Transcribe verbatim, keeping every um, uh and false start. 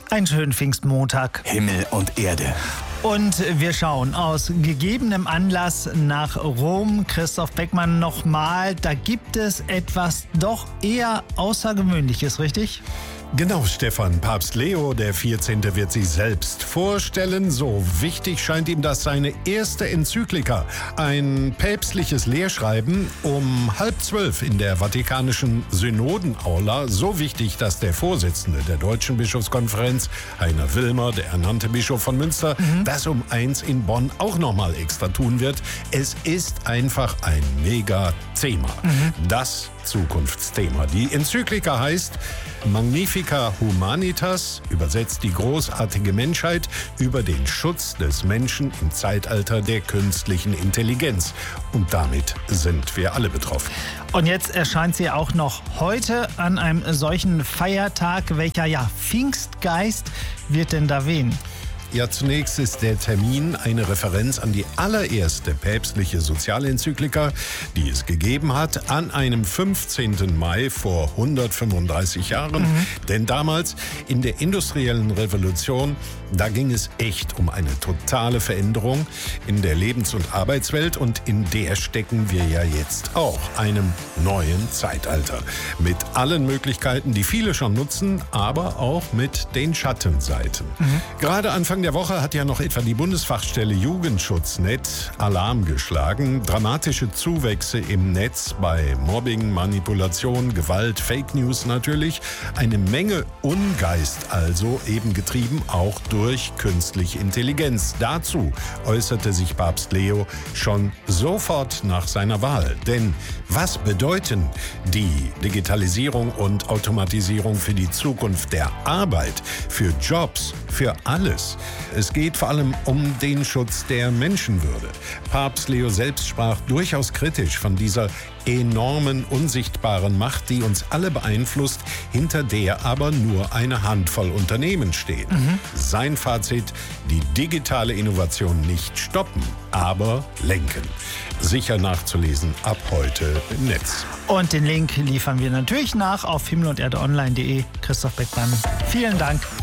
Einen schönen Pfingstmontag. Himmel und Erde. Und wir schauen aus gegebenem Anlass nach Rom. Christoph Beckmann nochmal. Da gibt es etwas doch eher Außergewöhnliches, richtig? Genau, Stefan. Papst Leo der vierzehnte wird sie selbst vorstellen. So wichtig scheint ihm das seine erste Enzyklika. Ein päpstliches Lehrschreiben um halb zwölf in der Vatikanischen Synodenaula. So wichtig, dass der Vorsitzende der Deutschen Bischofskonferenz, Heiner Wilmer, der ernannte Bischof von Münster, mhm. das um eins in Bonn auch nochmal extra tun wird. Es ist einfach ein Mega-Thema. Mhm. Das Zukunftsthema. Die Enzyklika heißt Magnifica Humanitas, übersetzt die großartige Menschheit, über den Schutz des Menschen im Zeitalter der künstlichen Intelligenz. Und damit sind wir alle betroffen. Und jetzt erscheint sie auch noch heute an einem solchen Feiertag. Welcher ja, Pfingstgeist wird denn da wehen? Ja, zunächst ist der Termin eine Referenz an die allererste päpstliche Sozialenzyklika, die es gegeben hat, an einem fünfzehnten Mai vor hundertfünfunddreißig Jahren. Mhm. Denn damals in der industriellen Revolution, da ging es echt um eine totale Veränderung in der Lebens- und Arbeitswelt. Und in der stecken wir ja jetzt auch, einem neuen Zeitalter. Mit allen Möglichkeiten, die viele schon nutzen, aber auch mit den Schattenseiten. Mhm. Gerade Anfang der Woche hat ja noch etwa die Bundesfachstelle Jugendschutznet Alarm geschlagen. Dramatische Zuwächse im Netz bei Mobbing, Manipulation, Gewalt, Fake News natürlich. Eine Menge Ungeist also, eben getrieben auch durch künstliche Intelligenz. Dazu äußerte sich Papst Leo schon sofort nach seiner Wahl. Denn was bedeuten die Digitalisierung und Automatisierung für die Zukunft der Arbeit, für Jobs, für alles? Es geht vor allem um den Schutz der Menschenwürde. Papst Leo selbst sprach durchaus kritisch von dieser enormen, unsichtbaren Macht, die uns alle beeinflusst, hinter der aber nur eine Handvoll Unternehmen stehen. Mhm. Sein Fazit: die digitale Innovation nicht stoppen, aber lenken. Sicher nachzulesen ab heute im Netz. Und den Link liefern wir natürlich nach auf himmel und erde online punkt de. Christoph Beckmann, vielen Dank.